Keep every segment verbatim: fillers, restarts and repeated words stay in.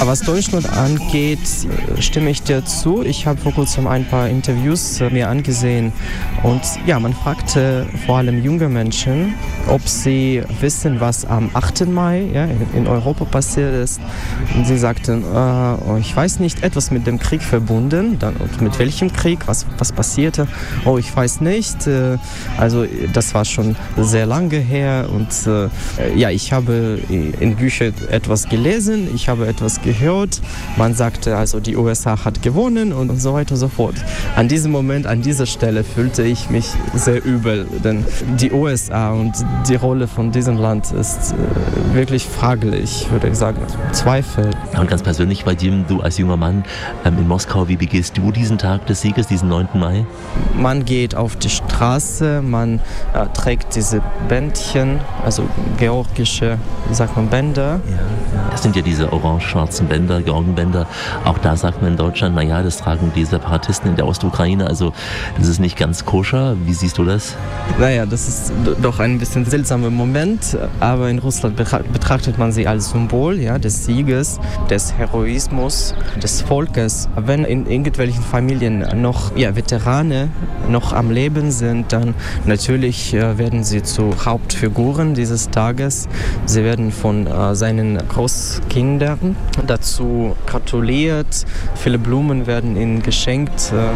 Was Deutschland angeht, stimme ich dir zu. Ich habe vor kurzem ein paar Interviews mir angesehen und ja, man fragte vor allem junge Menschen, ob sie wissen, was am achten Mai ja, in Europa passiert ist. Und sie sagten, äh, ich weiß nicht, etwas mit dem Krieg verbunden. Dann, und mit welchem Krieg, was, was passierte? Oh, ich weiß nicht. Äh, also das war schon sehr lange her und äh, ja, ich habe in Büchern etwas gelesen, ich habe etwas gehört. Man sagte, also die U S A hat gewonnen und, und so weiter und so fort. An diesem Moment, an dieser Stelle fühlte ich mich sehr übel, denn die U S A und die Rolle von diesem Land ist äh, wirklich fraglich, würde ich sagen, Zweifel. Und ganz persönlich bei dir, du als junger Mann ähm, in Moskau, wie begehst du diesen Tag des Sieges, diesen neunten Mai? Man geht auf die Straße, man äh, trägt diese Bändchen, also georgische, wie sagt man, Bänder. Ja, ja. Das sind ja diese orange-schwarzen Bänder, Georgenbänder. Auch da sagt man in Deutschland, naja, das tragen die Separatisten in der Ostukraine, also das ist nicht ganz koscher. Wie siehst du das? Naja, das ist doch ein bisschen seltsamer Moment, aber in Russland betrachtet man sie als Symbol ja, des Sieges, des Heroismus, des Volkes. Wenn in irgendwelchen Familien noch ja, Veteranen noch am Leben sind, dann natürlich äh, werden sie zu Hauptfiguren dieses Tages. Sie werden von äh, seinen Großkindern dazu gratuliert, viele Blumen werden ihnen geschenkt. Äh,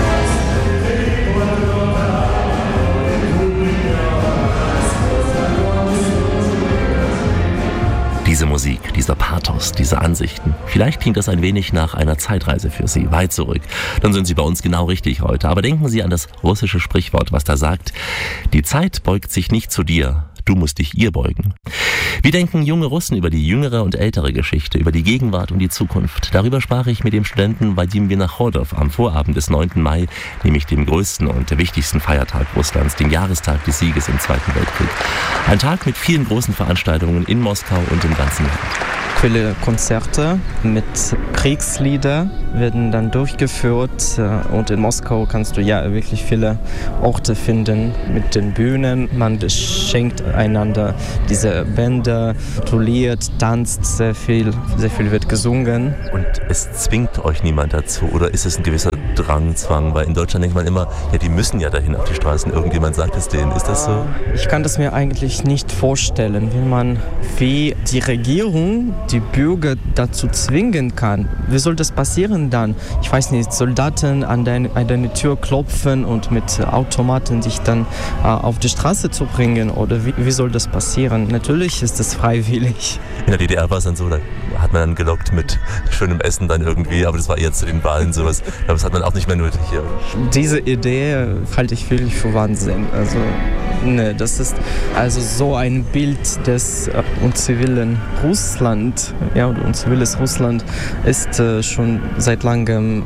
Diese Musik, dieser Pathos, diese Ansichten. Vielleicht klingt das ein wenig nach einer Zeitreise für Sie, weit zurück. Dann sind Sie bei uns genau richtig heute. Aber denken Sie an das russische Sprichwort, was da sagt: Die Zeit beugt sich nicht zu dir, du musst dich ihr beugen. Wie denken junge Russen über die jüngere und ältere Geschichte, über die Gegenwart und die Zukunft? Darüber sprach ich mit dem Studenten Vadim Vinochodov am Vorabend des neunten Mai, nämlich dem größten und wichtigsten Feiertag Russlands, dem Jahrestag des Sieges im Zweiten Weltkrieg. Ein Tag mit vielen großen Veranstaltungen in Moskau und im ganzen Land. Viele Konzerte mit Kriegslieder werden dann durchgeführt und in Moskau kannst du ja wirklich viele Orte finden mit den Bühnen. Man schenkt einander diese Bänder, gratuliert, tanzt sehr viel, sehr viel wird gesungen. Und es zwingt euch niemand dazu oder ist es ein gewisser Drang, Zwang? Weil in Deutschland denkt man immer, ja, die müssen ja dahin auf die Straßen, irgendjemand sagt es denen. Ist das so? Ich kann das mir eigentlich nicht vorstellen, wie man, wie die Regierung die Bürger dazu zwingen kann. Wie soll das passieren dann? Ich weiß nicht, Soldaten an deine, an deine Tür klopfen und mit Automaten dich dann äh, auf die Straße zu bringen oder wie, wie soll das passieren? Natürlich ist es freiwillig. In der D D R war es dann so, da hat man dann gelockt mit schönem Essen dann irgendwie, aber das war eher zu den Wahlen sowas. Aber das hat man auch nicht mehr nötig hier. Diese Idee halte ich wirklich für Wahnsinn. Also, ne, das ist also so ein Bild des äh, unzivilen Russland. Ja, und ziviles Russland ist äh, schon seit langem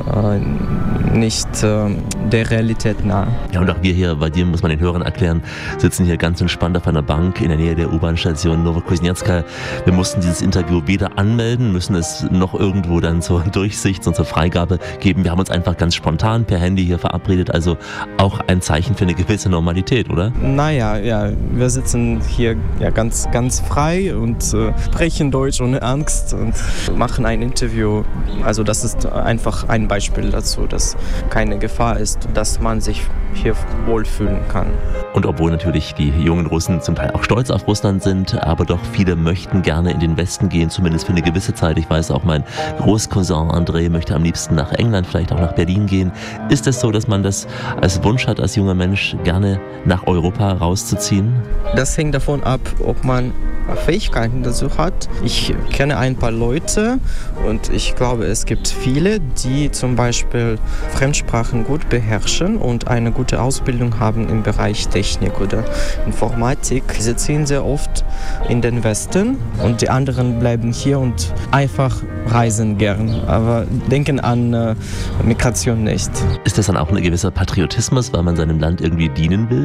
äh, nicht äh, der Realität nah. Ja, und auch wir hier, bei dir muss man den Hörern erklären, sitzen hier ganz entspannt auf einer Bank in der Nähe der U-Bahn-Station Novokuznetska. Wir mussten dieses Interview weder anmelden, müssen es noch irgendwo dann zur Durchsicht und zur Freigabe geben. Wir haben uns einfach ganz spontan per Handy hier verabredet, also auch ein Zeichen für eine gewisse Normalität, oder? Naja, ja, wir sitzen hier ja ganz, ganz frei und äh, sprechen Deutsch ohne Angst und machen ein Interview. Also das ist einfach ein Beispiel dazu, dass keine Gefahr ist, dass man sich hier wohlfühlen kann. Und obwohl natürlich die jungen Russen zum Teil auch stolz auf Russland sind, aber doch viele möchten gerne in den Westen gehen, zumindest für eine gewisse Zeit. Ich weiß auch, mein Großcousin André möchte am liebsten nach England, vielleicht auch nach Berlin gehen. Ist es so, dass man das als Wunsch hat, als junger Mensch gerne nach Europa rauszuziehen? Das hängt davon ab, ob man Fähigkeiten dazu hat. Ich kenne ein paar Leute und ich glaube, es gibt viele, die zum Beispiel Fremdsprachen gut beherrschen und eine gute Ausbildung haben im Bereich Technik oder Informatik. Sie ziehen sehr oft in den Westen und die anderen bleiben hier und einfach reisen gern, aber denken an äh, Migration nicht. Ist das dann auch ein gewisser Patriotismus, weil man seinem Land irgendwie dienen will?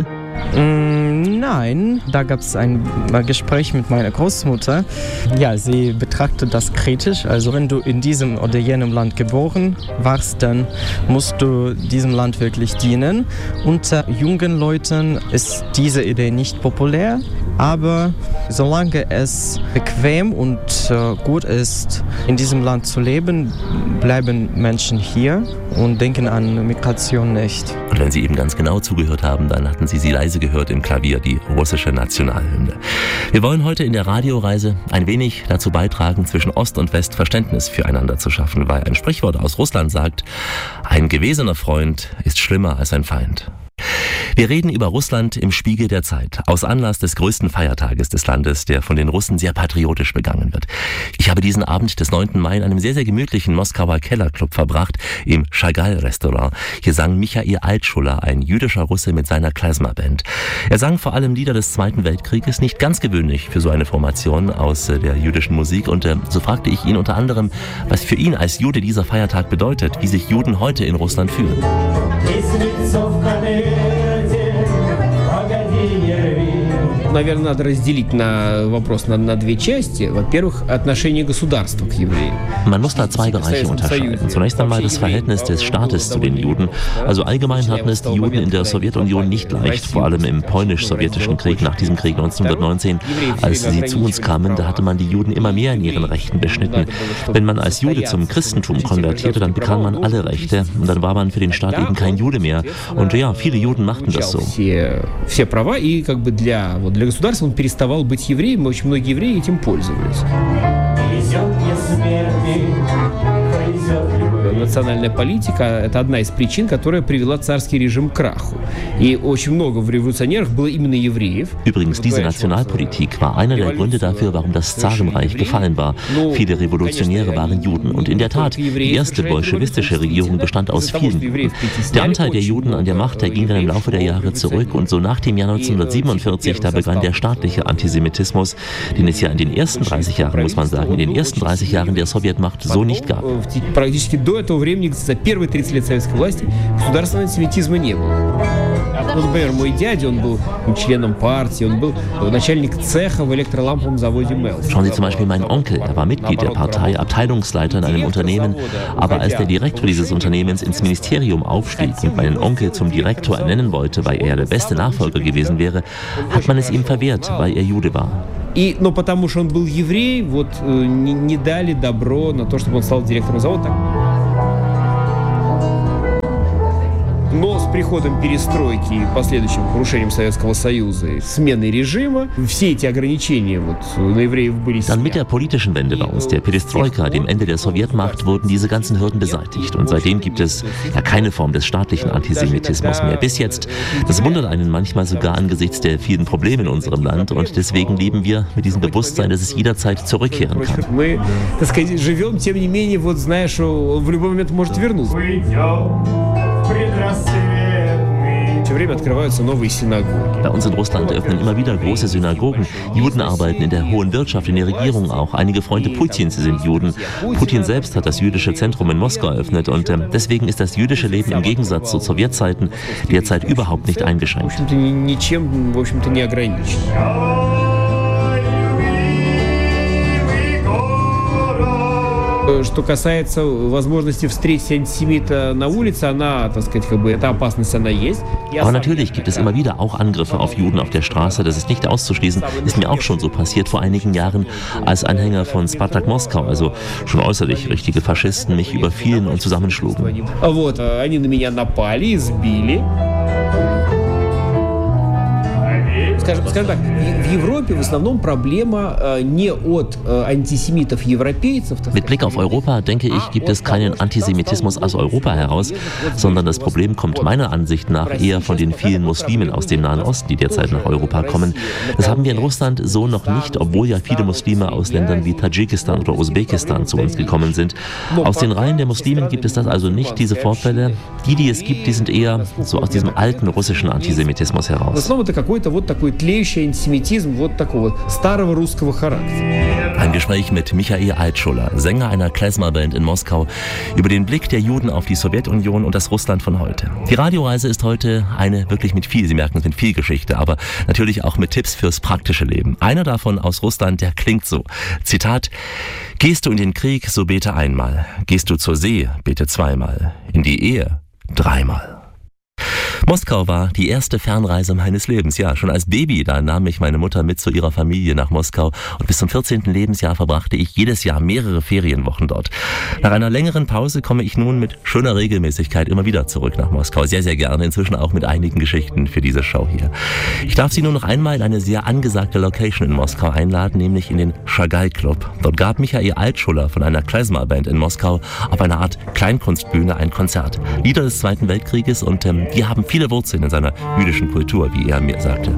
Mm, nein, da gab es ein Gespräch mit meiner Großmutter. Ja, sie betrachtet das kritisch. Also wenn du in diesem oder jenem Land geboren warst, dann musst du diesem Land wirklich dienen. Unter jungen Leuten ist diese Idee nicht populär. Aber solange es bequem und äh, gut ist, in diesem Land zu leben, bleiben Menschen hier und denken an Migration nicht. Und wenn Sie eben ganz genau zugehört haben, dann hatten Sie sie leise gehört im Klavier, die russische Nationalhymne. Wir wollen heute in der Radioreise ein wenig dazu beitragen, zwischen Ost und West Verständnis füreinander zu schaffen, weil ein Sprichwort aus Russland sagt, ein gewesener Freund ist schlimmer als ein Feind. Wir reden über Russland im Spiegel der Zeit, aus Anlass des größten Feiertages des Landes, der von den Russen sehr patriotisch begangen wird. Ich habe diesen Abend des neunten Mai in einem sehr, sehr gemütlichen Moskauer Kellerclub verbracht, im Chagall-Restaurant. Hier sang Michail Altschuler, ein jüdischer Russe mit seiner Klezmer-Band. Er sang vor allem Lieder des Zweiten Weltkrieges, nicht ganz gewöhnlich für so eine Formation aus äh, der jüdischen Musik. Und äh, so fragte ich ihn unter anderem, was für ihn als Jude dieser Feiertag bedeutet, wie sich Juden heute in Russland fühlen. Наверное, надо разделить на вопрос на, на две части. Во-первых, отношение государства к евреям. Man muss da zwei Bereiche unterscheiden. Zunächst einmal das Verhältnis des Staates zu den Juden. Also allgemein hatten es die Juden in der Sowjetunion nicht leicht, vor allem im polnisch-sowjetischen Krieg nach diesem Krieg neunzehnhundertneunzehn. Als sie zu uns kamen, da hatte man die Juden immer mehr in ihren Rechten beschnitten. Wenn man als Jude zum Christentum konvertierte, dann bekam man alle Rechte und dann war man für den Staat eben kein Jude mehr. Und ja, viele Juden machten das so. Все права и как бы для вот для государства он переставал быть евреем, и очень многие евреи этим пользовались. Национальная политика – это одна из причин, которая привела царский режим к краху. И очень много в революционерах было именно евреев. Übrigens, diese Nationalpolitik war einer der Gründe dafür, warum das Zarenreich gefallen war. Viele Revolutionäre waren Juden. Und in der Tat, die erste bolschewistische Regierung bestand aus vielen Juden. Der Anteil der Juden an der Macht, der ging dann im Laufe der Jahre zurück. Und so nach dem Jahr neunzehnhundertsiebenundvierzig, da begann der staatliche Antisemitismus, den es ja in den ersten dreißig Jahren, muss man sagen, in den ersten dreißig Jahren der Sowjetmacht so nicht gab. До времени, за первые тридцать лет советской власти, государственного антисемитизма не было. Ну, например, мой дядя, он был членом партии, он был начальник цеха в электроламповом заводе Мел. Schauen Sie zum Beispiel meinen Onkel, er war Mitglied der Partei, Abteilungsleiter in einem Unternehmen, aber als der Direktor dieses Unternehmens ins Ministerium aufstieg und meinen Onkel zum Direktor ernennen wollte, weil er der beste Nachfolger gewesen wäre, hat man es ihm verwehrt, weil er Jude war. И, но потому что он был еврей, вот не, не дали добро на то, чтобы он стал директором завода. Но с приходом перестройки и последующим крушением Советского Союза и сменой режима, все эти ограничения вот, на евреев были сняты. Dann mit der politischen Wende bei uns, der Perestroika, dem Ende der Sowjetmacht, wurden diese ganzen Hürden beseitigt. Und seitdem gibt es ja keine Form des staatlichen Antisemitismus mehr. Bis jetzt. Das wundert einen manchmal sogar angesichts der vielen Probleme in unserem Land. Und deswegen leben wir mit diesem Bewusstsein, dass es jederzeit zurückkehren kann. Мы, так сказать, живем, тем не менее, вот знаешь, в любой момент может вернуться. Bei uns in Russland öffnen immer wieder große Synagogen. Juden arbeiten in der hohen Wirtschaft, in der Regierung auch. Einige Freunde Putins sind Juden. Putin selbst hat das jüdische Zentrum in Moskau eröffnet und äh, deswegen ist das jüdische Leben im Gegensatz zu Sowjetzeiten derzeit überhaupt nicht eingeschränkt. Что касается возможности встретить антисемита на улице, она, так сказать, как бы, эта опасность, она есть. Aber natürlich gibt es immer wieder auch Angriffe auf Juden auf der Straße. Das ist nicht auszuschließen. Ist mir auch schon so passiert vor einigen Jahren als Anhänger von Spartak Moskau. Also schon äußerlich richtige Faschisten mich überfielen und zusammenschlugen. Вот, они на меня напали, избили. Скажем, скажем так, в Европе в основном проблема не от антисемитов-европейцев. Mit Blick auf Europa, denke ich, gibt es keinen Antisemitismus aus Europa heraus, sondern das Problem kommt meiner Ansicht nach eher von den vielen Muslimen aus dem Nahen Osten, die derzeit nach Europa kommen. Das haben wir in Russland so noch nicht, obwohl ja viele Muslime aus Ländern wie Tadschikistan oder Usbekistan zu uns gekommen sind. Aus den Reihen der Muslimen gibt es das also nicht, diese Vorfälle. Die, die es gibt, die sind eher so aus diesem alten russischen Antisemitismus heraus. Тлеющий антисемитизм вот такого старого русского характера. Ein Gespräch mit Michail Altschuler, Sänger einer Klezmer-Band in Moskau, über den Blick der Juden auf die Sowjetunion und das Russland von heute. Die Radioreise ist heute eine wirklich mit viel, Sie merken es, mit viel Geschichte, aber natürlich auch mit Tipps fürs praktische Leben. Einer davon aus Russland, der klingt so. Zitat: Gehst du in den Krieg, so bete einmal. Gehst du zur See, bete zweimal. In die Ehe, dreimal. Moskau war die erste Fernreise meines Lebens. Ja, schon als Baby, da nahm mich meine Mutter mit zu ihrer Familie nach Moskau und bis zum vierzehnten Lebensjahr verbrachte ich jedes Jahr mehrere Ferienwochen dort. Nach einer längeren Pause komme ich nun mit schöner Regelmäßigkeit immer wieder zurück nach Moskau. Sehr, sehr gerne, inzwischen auch mit einigen Geschichten für diese Show hier. Ich darf Sie nur noch einmal in eine sehr angesagte Location in Moskau einladen, nämlich in den Chagall Club. Dort gab Michael Altschuler von einer Klezmer-Band in Moskau auf einer Art Kleinkunstbühne ein Konzert. Lieder des Zweiten Weltkrieges und ähm, die haben viele Wurzeln in seiner jüdischen Kultur, wie er mir sagte.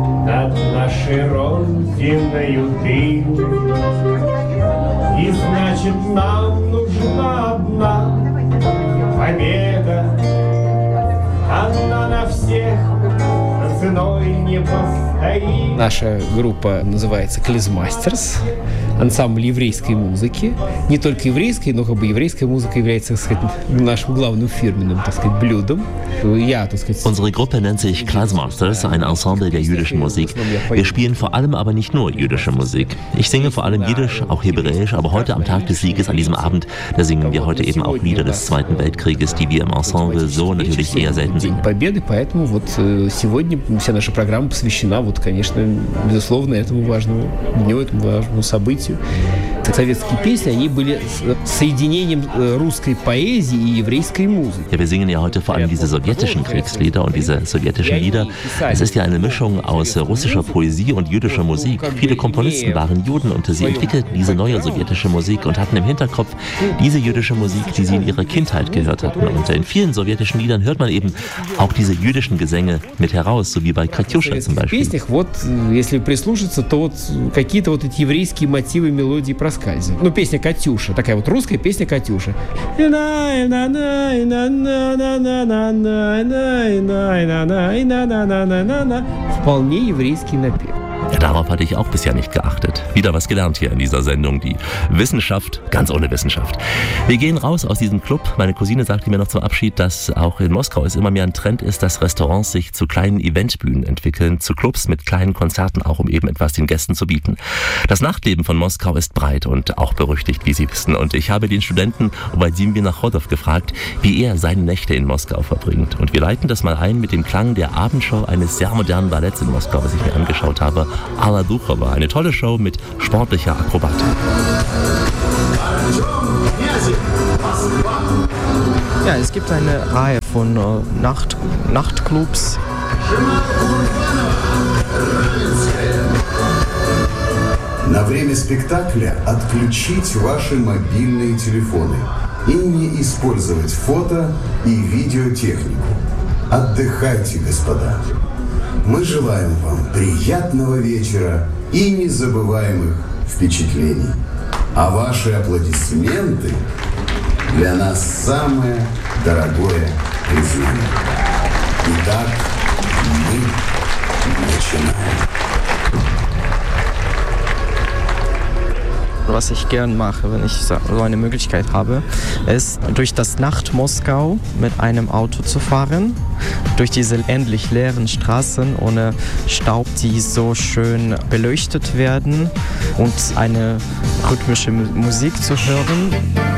Наша группа называется Klezmasters, ансамбль еврейской музыки. Не только еврейской, но как бы еврейская музыка является, так сказать, нашим главным фирменным, так сказать, блюдом. Я, так сказать, Unsere Gruppe nennt sich Klezmasters, ein Ensemble der jüdischen Musik. Wir spielen vor allem aber nicht nur jüdische Musik. Ich singe vor allem Jiddisch, auch Hebräisch, aber heute am Tag des Sieges, an diesem Abend, da singen wir heute eben auch Lieder des Zweiten Weltkrieges, die wir im Ensemble so natürlich eher selten singen. Победы, поэтому вот сегодня вся наша программа посвящена, вот, конечно, безусловно, этому важному дню, этому важному событию. Советские песни, они были соединением русской поэзии и еврейской музыки. Ja, wir singen ja heute vor allem diese sowjetischen Kriegslieder und diese sowjetischen Lieder. Es ist ja eine Mischung aus russischer Poesie und jüdischer Musik. Viele Komponisten waren Juden und sie entwickelten diese neue sowjetische Musik und hatten im Hinterkopf diese jüdische Musik, die sie in ihrer Kindheit gehört hatten. Und in vielen sowjetischen Liedern hört man eben auch diese jüdischen Gesänge mit heraus, so wie bei Katjuscha zum Beispiel. В песнях, вот, если прислушаться, то вот какие-то вот эти еврейские мотивы, мелодии проскальзывают. Ну, песня «Катюша», такая вот русская песня «Катюша». Вполне еврейский напев. Ja, darauf hatte ich auch bisher nicht geachtet. Wieder was gelernt hier in dieser Sendung. Die Wissenschaft, ganz ohne Wissenschaft. Wir gehen raus aus diesem Club. Meine Cousine sagte mir noch zum Abschied, dass auch in Moskau es immer mehr ein Trend ist, dass Restaurants sich zu kleinen Eventbühnen entwickeln, zu Clubs mit kleinen Konzerten, auch um eben etwas den Gästen zu bieten. Das Nachtleben von Moskau ist breit und auch berüchtigt, wie Sie wissen. Und ich habe den Studenten Wladimir Nachodov gefragt, wie er seine Nächte in Moskau verbringt. Und wir leiten das mal ein mit dem Klang der Abendshow eines sehr modernen Balletts in Moskau, was ich mir angeschaut habe. Alla Duchova, eine tolle Show mit sportlicher Akrobatik. Ja, es gibt eine Reihe von äh, Nacht, Nachtclubs. На время спектакля отключить ваши мобильные телефоны и не использовать фото и видеотехнику. Отдыхайте, господа. Мы желаем вам приятного вечера и незабываемых впечатлений. А ваши аплодисменты для нас самое дорогое признание. Итак, мы начинаем. Was ich gern mache, wenn ich so eine Möglichkeit habe, ist durch das Nacht-Moskau mit einem Auto zu fahren, durch diese endlich leeren Straßen ohne Staub, die so schön beleuchtet werden und eine rhythmische Musik zu hören.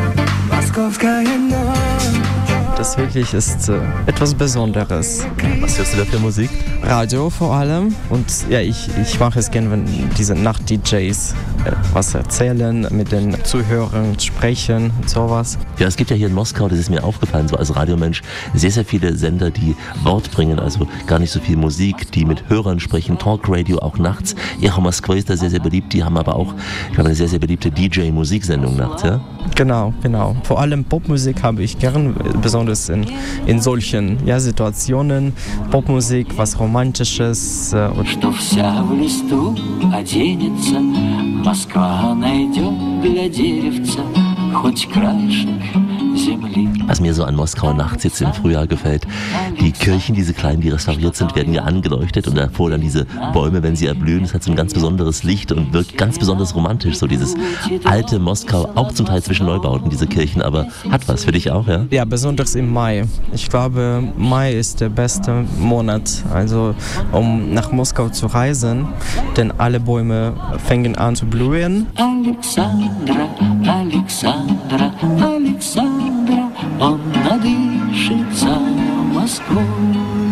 Das wirklich ist äh, etwas Besonderes. Was hörst du da für Musik? Radio vor allem. Und ja, ich, ich mache es gerne, wenn diese Nacht-D Js äh, was erzählen, mit den Zuhörern sprechen und sowas. Ja, es gibt ja hier in Moskau, das ist mir aufgefallen, so als Radiomensch, sehr, sehr viele Sender, die Wort bringen, also gar nicht so viel Musik, die mit Hörern sprechen, Talkradio auch nachts. Echo Moskwa ist da sehr, sehr beliebt, die haben aber auch, ich glaube, eine sehr, sehr beliebte D J-Musiksendung nachts, ja? Genau, genau. Vor allem Popmusik habe ich gern, besonders in, in solchen ja, Situationen. Popmusik, was Romantisches. Äh, Что вся в листу оденется, Москва найдет для деревца хоть краешек земли. Was mir so an Moskau nachts jetzt im Frühjahr gefällt, die Kirchen, diese kleinen, die restauriert sind, werden ja angeleuchtet und davor dann diese Bäume, wenn sie erblühen, das hat so ein ganz besonderes Licht und wirkt ganz besonders romantisch, so dieses alte Moskau, auch zum Teil zwischen Neubauten, diese Kirchen, aber hat was für dich auch, ja? Ja, besonders im Mai. Ich glaube, Mai ist der beste Monat, also um nach Moskau zu reisen, denn alle Bäume fangen an zu blühen. Александра, Александра, Александра, он надышится Москву.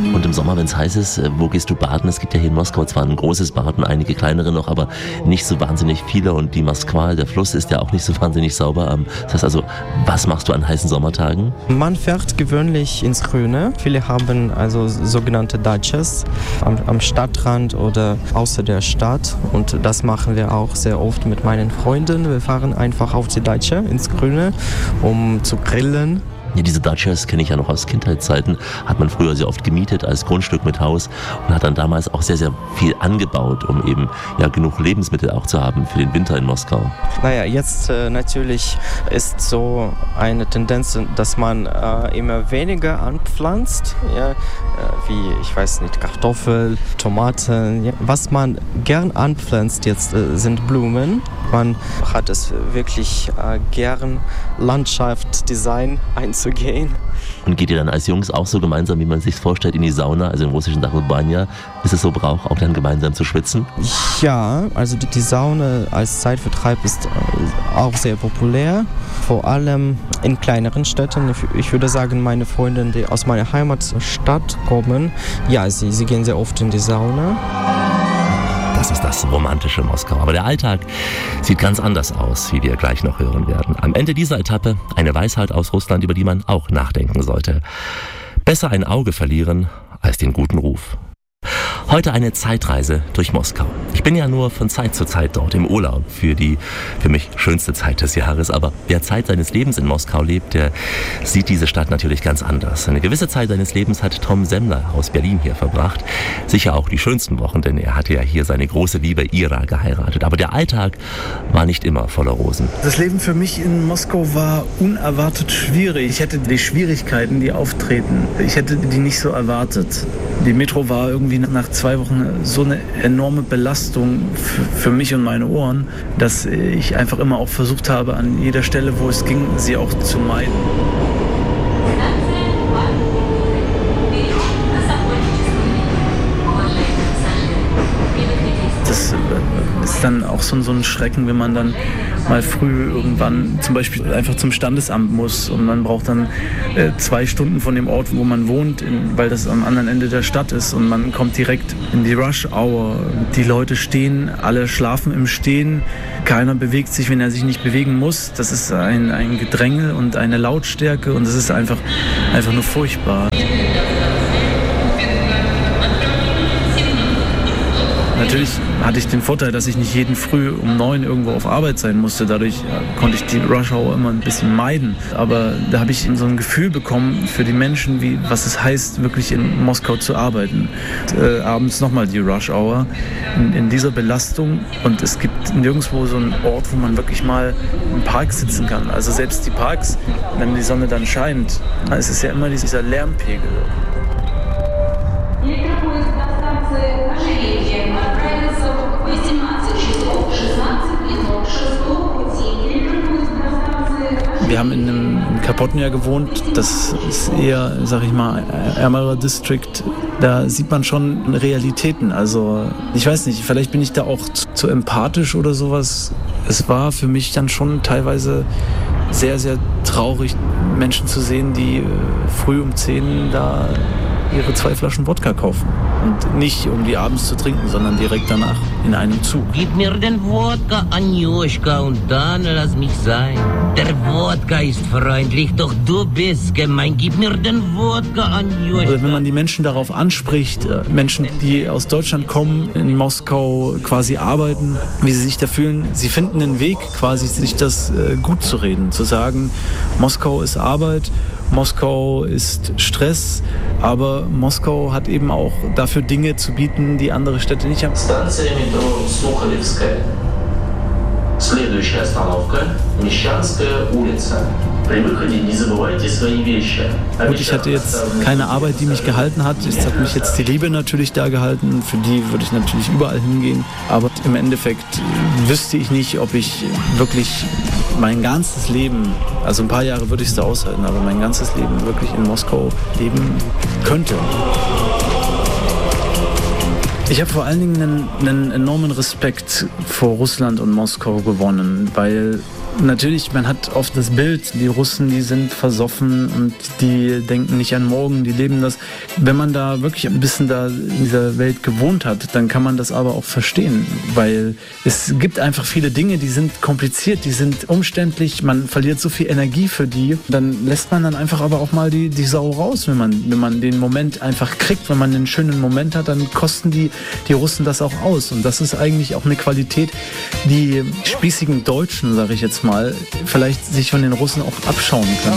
Sommer, wenn es heiß ist, wo gehst du baden? Es gibt ja hier in Moskau zwar ein großes Bad und einige kleinere noch, aber nicht so wahnsinnig viele und die Moskwa, der Fluss ist ja auch nicht so wahnsinnig sauber. Das heißt also, was machst du an heißen Sommertagen? Man fährt gewöhnlich ins Grüne. Viele haben also sogenannte Dachas am, am Stadtrand oder außer der Stadt und das machen wir auch sehr oft mit meinen Freunden. Wir fahren einfach auf die Dacha ins Grüne, um zu grillen. Ja, diese Dachas kenne ich ja noch aus Kindheitszeiten, hat man früher sehr oft gemietet als Grundstück mit Haus und hat dann damals auch sehr, sehr viel angebaut, um eben ja, genug Lebensmittel auch zu haben für den Winter in Moskau. Naja, jetzt äh, natürlich ist so eine Tendenz, dass man äh, immer weniger anpflanzt, ja, äh, wie, ich weiß nicht, Kartoffeln, Tomaten. Ja. Was man gern anpflanzt jetzt äh, sind Blumen. Man hat es wirklich äh, gern, Landschaftsdesign einzugehen. Und geht ihr dann als Jungs auch so gemeinsam, wie man sich vorstellt, in die Sauna, also im russischen Sache Banja? Ist es so Brauch, auch dann gemeinsam zu schwitzen? Ja, also die, die Sauna als Zeitvertreib ist äh, auch sehr populär. Vor allem in kleineren Städten. Ich, ich würde sagen, meine Freunde, die aus meiner Heimatstadt kommen, ja, sie, sie gehen sehr oft in die Sauna. Das ist das romantische Moskau. Aber der Alltag sieht ganz anders aus, wie wir gleich noch hören werden. Am Ende dieser Etappe eine Weisheit aus Russland, über die man auch nachdenken sollte. Besser ein Auge verlieren als den guten Ruf. Heute eine Zeitreise durch Moskau. Ich bin ja nur von Zeit zu Zeit dort im Urlaub für die für mich schönste Zeit des Jahres. Aber wer Zeit seines Lebens in Moskau lebt, der sieht diese Stadt natürlich ganz anders. Eine gewisse Zeit seines Lebens hat Tom Semmler aus Berlin hier verbracht. Sicher auch die schönsten Wochen, denn er hatte ja hier seine große Liebe Ira geheiratet. Aber der Alltag war nicht immer voller Rosen. Das Leben für mich in Moskau war unerwartet schwierig. Ich hätte die Schwierigkeiten, die auftreten, ich hätte die nicht so erwartet. Die Metro war irgendwie nach zwei Wochen so eine enorme Belastung für, für mich und meine Ohren, dass ich einfach immer auch versucht habe, an jeder Stelle, wo es ging, sie auch zu meiden. Das ist dann auch so, so ein Schrecken, wenn man dann mal früh irgendwann zum Beispiel einfach zum Standesamt muss und man braucht dann äh, zwei Stunden von dem Ort, wo man wohnt, in, weil das am anderen Ende der Stadt ist und man kommt direkt in die Rush-Hour. Die Leute stehen, alle schlafen im Stehen, keiner bewegt sich, wenn er sich nicht bewegen muss. Das ist ein, ein Gedränge und eine Lautstärke und das ist einfach, einfach nur furchtbar. Natürlich hatte ich den Vorteil, dass ich nicht jeden Früh um neun irgendwo auf Arbeit sein musste. Dadurch ja, konnte ich die Rush Hour immer ein bisschen meiden. Aber da habe ich so ein Gefühl bekommen für die Menschen, wie, was es heißt, wirklich in Moskau zu arbeiten. Und, äh, abends nochmal die Rush Hour in, in dieser Belastung. Und es gibt nirgendwo so einen Ort, wo man wirklich mal im Park sitzen kann. Also selbst die Parks, wenn die Sonne dann scheint, es ist ja immer dieser Lärmpegel. Wir haben in einem Kapotnia gewohnt, das ist eher, sag ich mal, ärmerer District. Da sieht man schon Realitäten. Also ich weiß nicht, vielleicht bin ich da auch zu, zu empathisch oder sowas. Es war für mich dann schon teilweise sehr, sehr traurig, Menschen zu sehen, die früh um zehn da ihre zwei Flaschen Wodka kaufen. Und nicht, um die abends zu trinken, sondern direkt danach in einem Zug. Gib mir den Wodka, Anjuschka, und dann lass mich sein. Der Wodka ist freundlich, doch du bist gemein. Gib mir den Wodka, Anjuschka. Oder wenn man die Menschen darauf anspricht, Menschen, die aus Deutschland kommen, in Moskau quasi arbeiten, wie sie sich da fühlen, sie finden einen Weg, quasi sich das gut zu reden, zu sagen, Moskau ist Arbeit, Moskau ist Stress, aber Moskau hat eben auch dafür Dinge zu bieten, die andere Städte nicht haben. Станция метро Сухаревская. Следующая остановка Мещанская улица. При выходе не забывайте свои вещи. Gut, ich hatte jetzt keine Arbeit, die mich gehalten hat. Es hat mich jetzt die Liebe natürlich da gehalten. Für die würde ich natürlich überall hingehen. Aber im Endeffekt wüsste ich nicht, ob ich wirklich mein ganzes Leben, also ein paar Jahre würde ich es da aushalten, aber mein ganzes Leben wirklich in Moskau leben könnte. Ich habe vor allen Dingen einen, einen enormen Respekt vor Russland und Moskau gewonnen, weil Natürlich, man hat oft das Bild, die Russen, die sind versoffen und die denken nicht an morgen, die leben das. Wenn man da wirklich ein bisschen da in dieser Welt gewohnt hat, dann kann man das aber auch verstehen, weil es gibt einfach viele Dinge, die sind kompliziert, die sind umständlich, man verliert so viel Energie für die, dann lässt man dann einfach aber auch mal die, die Sau raus, wenn man, wenn man den Moment einfach kriegt, wenn man einen schönen Moment hat, dann kosten die, die Russen das auch aus und das ist eigentlich auch eine Qualität, die spießigen Deutschen, sage ich jetzt mal, vielleicht sich von den Russen auch abschauen können.